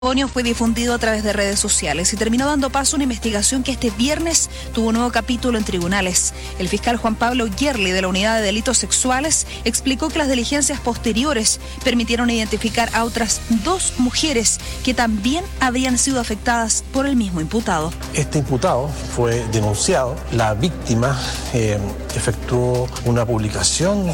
testimonio fue difundido a través de redes sociales y terminó dando paso a una investigación que este viernes tuvo un nuevo capítulo en tribunales. El fiscal Juan Pablo Gerli de la Unidad de Delitos Sexuales explicó que las diligencias posteriores permitieron identificar a otras 2 mujeres que también habían sido afectadas por el mismo imputado. Este imputado fue denunciado, la víctima efectuó una publicación